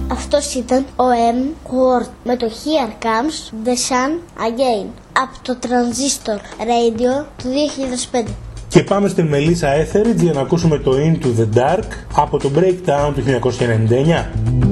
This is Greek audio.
Αυτός ήταν ο M. Ward με το Here Comes the Sun Again από το Transistor Radio του 2005. Και πάμε στην Melissa Etheridge για να ακούσουμε το Into the Dark από το Breakdown του 1999.